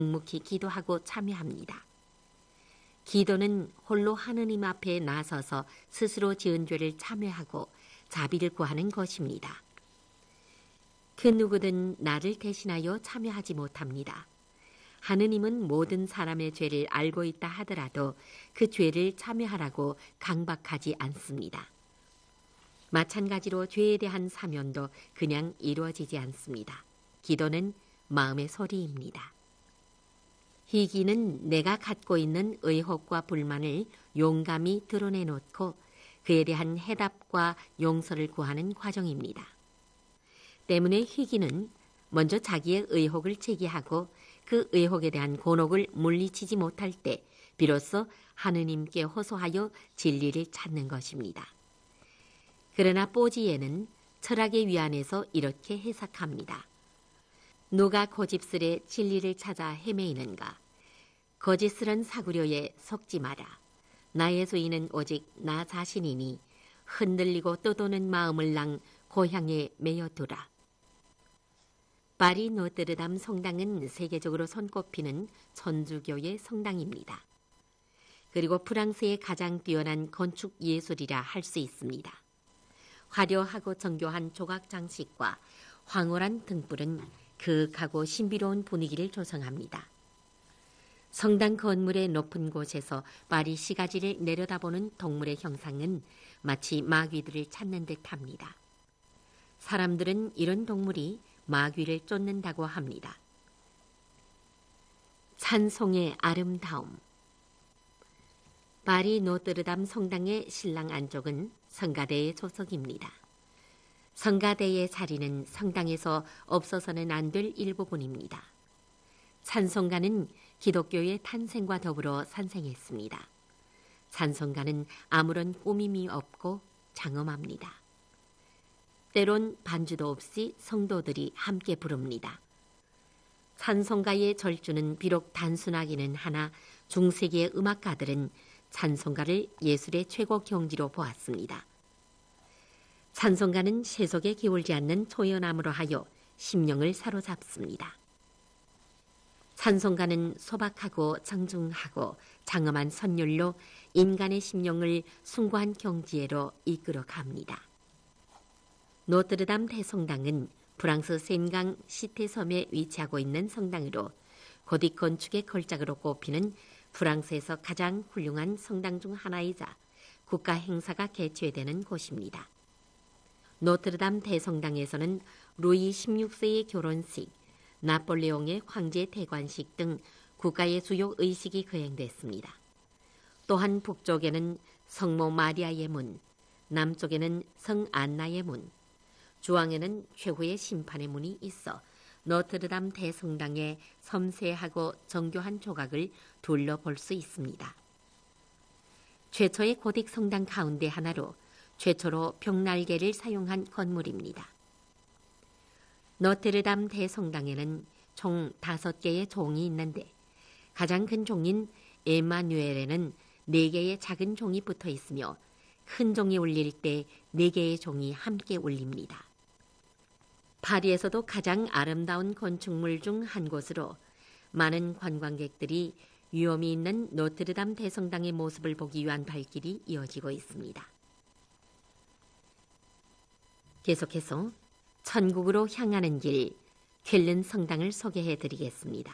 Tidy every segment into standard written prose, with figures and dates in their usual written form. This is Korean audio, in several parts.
묵묵히 기도하고 참여합니다. 기도는 홀로 하느님 앞에 나서서 스스로 지은 죄를 참회하고 자비를 구하는 것입니다. 그 누구든 나를 대신하여 참여하지 못합니다. 하느님은 모든 사람의 죄를 알고 있다 하더라도 그 죄를 참여하라고 강박하지 않습니다. 마찬가지로 죄에 대한 사면도 그냥 이루어지지 않습니다. 기도는 마음의 소리입니다. 희기는 내가 갖고 있는 의혹과 불만을 용감히 드러내놓고 그에 대한 해답과 용서를 구하는 과정입니다. 때문에 희기는 먼저 자기의 의혹을 제기하고 그 의혹에 대한 곤혹을 물리치지 못할 때 비로소 하느님께 호소하여 진리를 찾는 것입니다. 그러나 뽀지에는 철학의 위안에서 이렇게 해석합니다. 누가 고집스레 진리를 찾아 헤매이는가? 거짓스런 사구려에 속지 마라. 나의 소인은 오직 나 자신이니 흔들리고 떠도는 마음을 랑 고향에 메어두라. 파리 노트르담 성당은 세계적으로 손꼽히는 천주교의 성당입니다. 그리고 프랑스의 가장 뛰어난 건축 예술이라 할 수 있습니다. 화려하고 정교한 조각 장식과 황홀한 등불은 그윽하고 신비로운 분위기를 조성합니다. 성당 건물의 높은 곳에서 파리 시가지를 내려다보는 동물의 형상은 마치 마귀들을 찾는 듯합니다. 사람들은 이런 동물이 마귀를 쫓는다고 합니다. 찬송의 아름다움. 파리 노트르담 성당의 신랑 안쪽은 성가대의 조석입니다. 성가대의 자리는 성당에서 없어서는 안 될 일부분입니다. 찬송가는 기독교의 탄생과 더불어 산생했습니다. 찬송가는 아무런 꾸밈이 없고 장엄합니다. 때론 반주도 없이 성도들이 함께 부릅니다. 찬송가의 절주는 비록 단순하기는 하나 중세기의 음악가들은 찬송가를 예술의 최고 경지로 보았습니다. 찬송가는 세속에 기울지 않는 초연함으로 하여 심령을 사로잡습니다. 찬송가는 소박하고 정중하고 장엄한 선율로 인간의 심령을 숭고한 경지에로 이끌어 갑니다. 노트르담 대성당은 프랑스 센강 시테섬에 위치하고 있는 성당으로 고딕 건축의 걸작으로 꼽히는 프랑스에서 가장 훌륭한 성당 중 하나이자 국가 행사가 개최되는 곳입니다. 노트르담 대성당에서는 루이 16세의 결혼식, 나폴레옹의 황제 대관식 등 국가의 주요 의식이 거행됐습니다. 또한 북쪽에는 성모 마리아의 문, 남쪽에는 성 안나의 문, 중앙에는 최후의 심판의 문이 있어 노트르담 대성당의 섬세하고 정교한 조각을 둘러볼 수 있습니다. 최초의 고딕 성당 가운데 하나로 최초로 벽날개를 사용한 건물입니다. 노트르담 대성당에는 총 5개의 종이 있는데 가장 큰 종인 에마뉴엘에는 4개의 작은 종이 붙어 있으며 큰 종이 울릴 때 4개의 종이 함께 울립니다. 파리에서도 가장 아름다운 건축물 중 한 곳으로 많은 관광객들이 위엄이 있는 노트르담 대성당의 모습을 보기 위한 발길이 이어지고 있습니다. 계속해서 천국으로 향하는 길, 쾰른 성당을 소개해 드리겠습니다.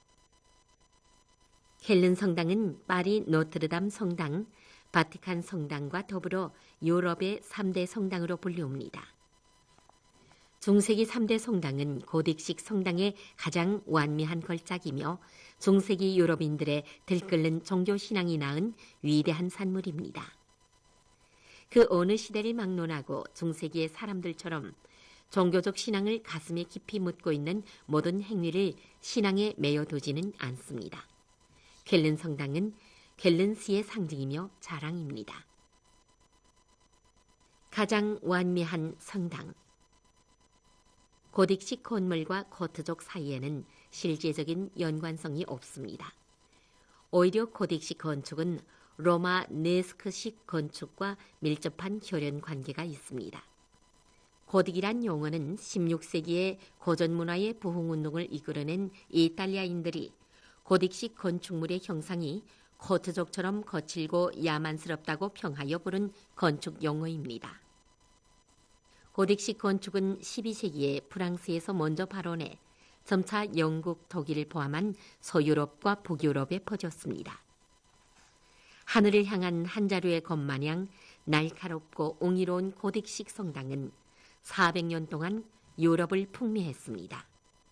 쾰른 성당은 파리 노트르담 성당, 바티칸 성당과 더불어 유럽의 3대 성당으로 불리웁니다. 중세기 3대 성당은 고딕식 성당의 가장 완미한 걸작이며 중세기 유럽인들의 들끓는 종교신앙이 낳은 위대한 산물입니다. 그 어느 시대를 막론하고 중세기의 사람들처럼 종교적 신앙을 가슴에 깊이 묻고 있는 모든 행위를 신앙에 매여두지는 않습니다. 쾰른 성당은 쾰른시의 상징이며 자랑입니다. 가장 완미한 성당. 고딕식 건물과 고트족 사이에는 실제적인 연관성이 없습니다. 오히려 고딕식 건축은 로마 네스크식 건축과 밀접한 혈연 관계가 있습니다. 고딕이란 용어는 16세기의 고전문화의 부흥운동을 이끌어낸 이탈리아인들이 고딕식 건축물의 형상이 코트족처럼 거칠고 야만스럽다고 평하여 부른 건축 용어입니다. 고딕식 건축은 12세기에 프랑스에서 먼저 발원해 점차 영국, 독일을 포함한 서유럽과 북유럽에 퍼졌습니다. 하늘을 향한 한 자루의 검마냥 날카롭고 옹이로운 고딕식 성당은 400년 동안 유럽을 풍미했습니다.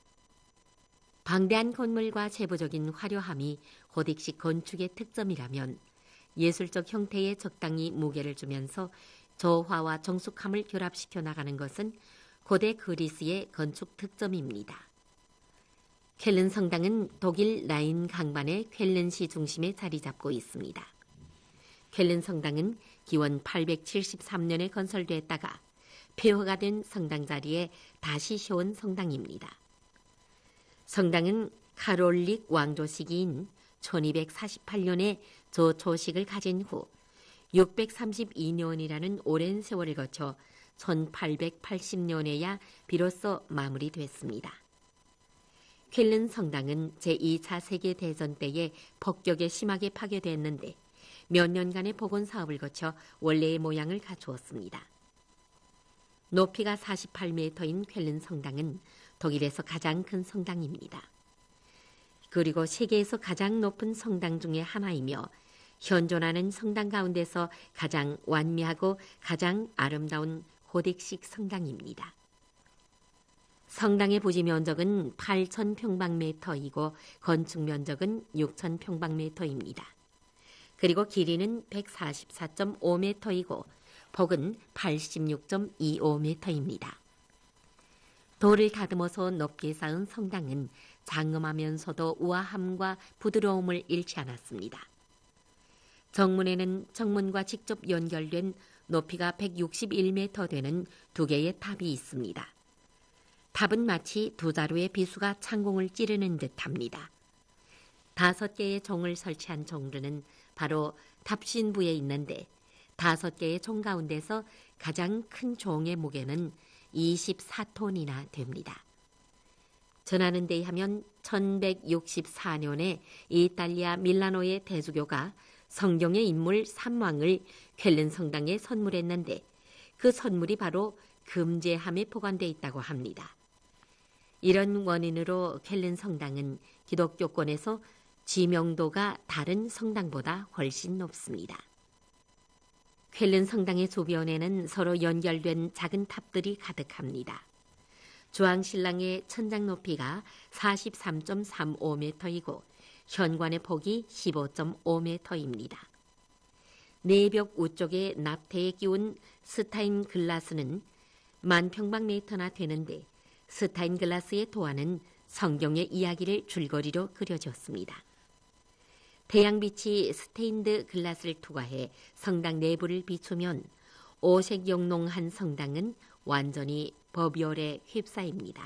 방대한 건물과 세부적인 화려함이 고딕식 건축의 특점이라면 예술적 형태에 적당히 무게를 주면서 조화와 정숙함을 결합시켜 나가는 것은 고대 그리스의 건축 특점입니다. 쾰른 성당은 독일 라인 강반의 쾰른시 중심에 자리 잡고 있습니다. 쾰른 성당은 기원 873년에 건설됐다가 폐허가 된 성당 자리에 다시 세운 성당입니다. 성당은 카롤릭 왕조 시기인 1248년에 조초식을 가진 후 632년이라는 오랜 세월을 거쳐 1880년에야 비로소 마무리됐습니다. 쾰른 성당은 제2차 세계대전 때에 폭격에 심하게 파괴됐는데 몇 년간의 복원 사업을 거쳐 원래의 모양을 갖추었습니다. 높이가 48m인 쾰른 성당은 독일에서 가장 큰 성당입니다. 그리고 세계에서 가장 높은 성당 중에 하나이며 현존하는 성당 가운데서 가장 완미하고 가장 아름다운 고딕식 성당입니다. 성당의 부지 면적은 8,000평방미터이고 건축 면적은 6,000평방미터입니다. 그리고 길이는 144.5m이고 폭은 86.25m입니다. 돌을 다듬어서 높게 쌓은 성당은 장엄하면서도 우아함과 부드러움을 잃지 않았습니다. 정문에는 정문과 직접 연결된 높이가 161m 되는 두 개의 탑이 있습니다. 탑은 마치 두 자루의 비수가 창공을 찌르는 듯합니다. 5개의 종을 설치한 종루는 바로 탑신부에 있는데 5개의 종 가운데서 가장 큰 종의 무게는 24톤이나 됩니다. 전하는 데 하면 1164년에 이탈리아 밀라노의 대주교가 성경의 인물 3왕을 쾰른 성당에 선물했는데 그 선물이 바로 금제함에 포관되어 있다고 합니다. 이런 원인으로 쾰른 성당은 기독교권에서 지명도가 다른 성당보다 훨씬 높습니다. 쾰른 성당의 주변에는 서로 연결된 작은 탑들이 가득합니다. 주황신랑의 천장 높이가 43.35m이고 현관의 폭이 15.5m입니다. 내벽 우쪽에 납태에 끼운 스타인 글라스는 10,000평방미터나 되는데 스타인 글라스의 도안은 성경의 이야기를 줄거리로 그려졌습니다. 태양빛이 스테인드 글라스를 투과해 성당 내부를 비추면 오색 영롱한 성당은 완전히 법열에 휩싸입니다.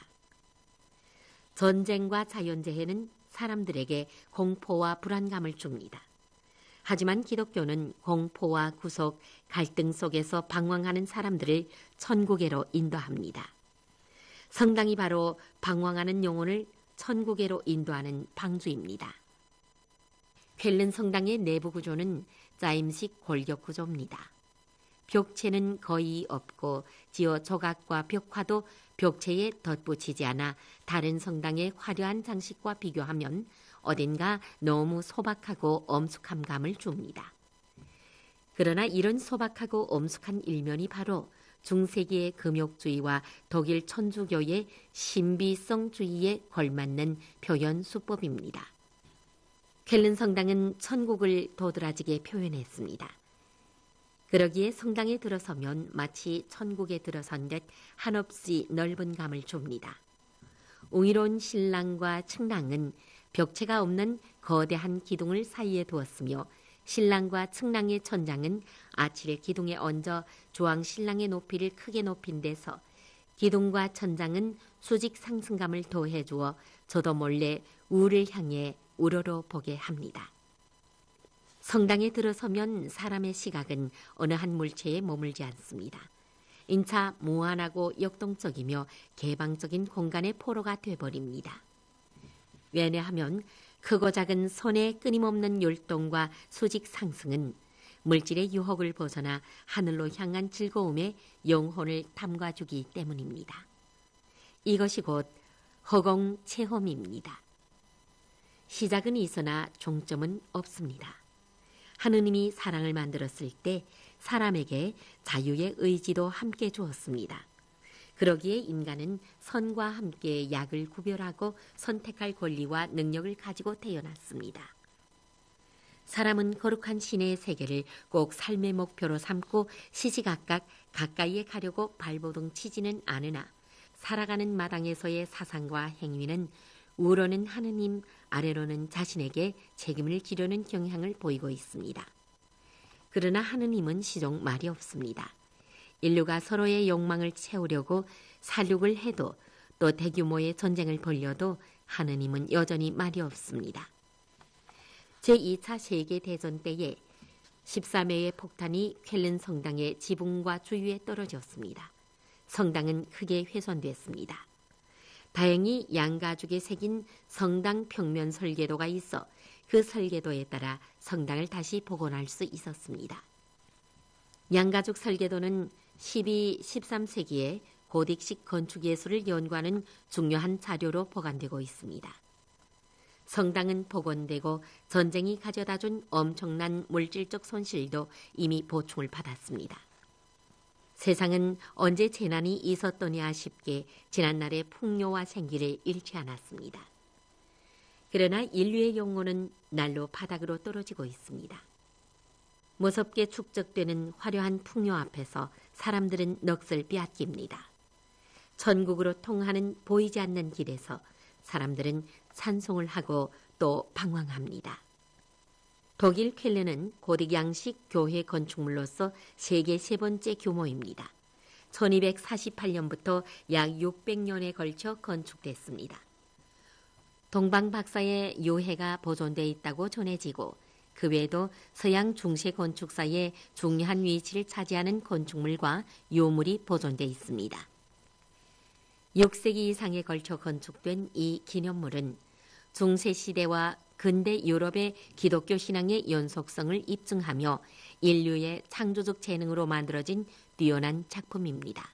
전쟁과 자연재해는 사람들에게 공포와 불안감을 줍니다. 하지만 기독교는 공포와 구속, 갈등 속에서 방황하는 사람들을 천국에로 인도합니다. 성당이 바로 방황하는 영혼을 천국에로 인도하는 방주입니다. 쾰른 성당의 내부 구조는 짜임식 골격 구조입니다. 벽체는 거의 없고 지어 조각과 벽화도 벽체에 덧붙이지 않아 다른 성당의 화려한 장식과 비교하면 어딘가 너무 소박하고 엄숙한 감을 줍니다. 그러나 이런 소박하고 엄숙한 일면이 바로 중세기의 금욕주의와 독일 천주교의 신비성주의에 걸맞는 표현 수법입니다. 쾰른 성당은 천국을 도드라지게 표현했습니다. 그러기에 성당에 들어서면 마치 천국에 들어선 듯 한없이 넓은 감을 줍니다. 웅이로운 신랑과 측랑은 벽체가 없는 거대한 기둥을 사이에 두었으며 신랑과 측랑의 천장은 아치를 기둥에 얹어 조왕 신랑의 높이를 크게 높인 데서 기둥과 천장은 수직 상승감을 더해 주어 저도 몰래 우를 향해 우러러 보게 합니다. 성당에 들어서면 사람의 시각은 어느 한 물체에 머물지 않습니다. 인차 무한하고 역동적이며 개방적인 공간의 포로가 되어버립니다. 왜냐하면 크고 작은 손의 끊임없는 율동과 수직 상승은 물질의 유혹을 벗어나 하늘로 향한 즐거움에 영혼을 담가주기 때문입니다. 이것이 곧 허공 체험입니다. 시작은 있으나 종점은 없습니다. 하느님이 사랑을 만들었을 때 사람에게 자유의 의지도 함께 주었습니다. 그러기에 인간은 선과 함께 약을 구별하고 선택할 권리와 능력을 가지고 태어났습니다. 사람은 거룩한 신의 세계를 꼭 삶의 목표로 삼고 시시각각 가까이에 가려고 발버둥 치지는 않으나 살아가는 마당에서의 사상과 행위는 우로는 하느님, 아래로는 자신에게 책임을 지려는 경향을 보이고 있습니다. 그러나 하느님은 시종 말이 없습니다. 인류가 서로의 욕망을 채우려고 살육을 해도 또 대규모의 전쟁을 벌여도 하느님은 여전히 말이 없습니다. 제2차 세계대전 때에 13회의 폭탄이 쾰른 성당의 지붕과 주위에 떨어졌습니다. 성당은 크게 훼손됐습니다. 다행히 양가죽에 새긴 성당 평면 설계도가 있어 그 설계도에 따라 성당을 다시 복원할 수 있었습니다. 양가죽 설계도는 12, 13세기에 고딕식 건축 예술을 연구하는 중요한 자료로 보관되고 있습니다. 성당은 복원되고 전쟁이 가져다준 엄청난 물질적 손실도 이미 보충을 받았습니다. 세상은 언제 재난이 있었더냐 싶게 지난날의 풍요와 생기를 잃지 않았습니다. 그러나 인류의 영혼은 날로 바닥으로 떨어지고 있습니다. 무섭게 축적되는 화려한 풍요 앞에서 사람들은 넋을 빼앗깁니다. 천국으로 통하는 보이지 않는 길에서 사람들은 찬송을 하고 또 방황합니다. 독일 쾰른은 고딕 양식 교회 건축물로서 세계 세 번째 규모입니다. 1248년부터 약 600년에 걸쳐 건축됐습니다. 동방 박사의 유해가 보존되어 있다고 전해지고 그 외에도 서양 중세 건축사의 중요한 위치를 차지하는 건축물과 유물이 보존되어 있습니다. 6세기 이상에 걸쳐 건축된 이 기념물은 중세시대와 근대 유럽의 기독교 신앙의 연속성을 입증하며 인류의 창조적 재능으로 만들어진 뛰어난 작품입니다.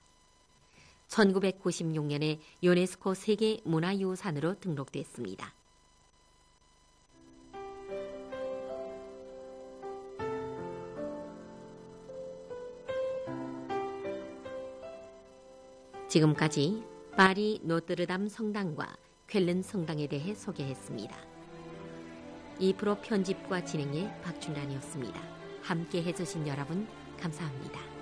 1996년에 유네스코 세계문화유산으로 등록됐습니다. 지금까지 파리 노트르담 성당과 쾰른 성당에 대해 소개했습니다. 이 프로 편집과 진행의 박춘란이었습니다. 함께 해주신 여러분 감사합니다.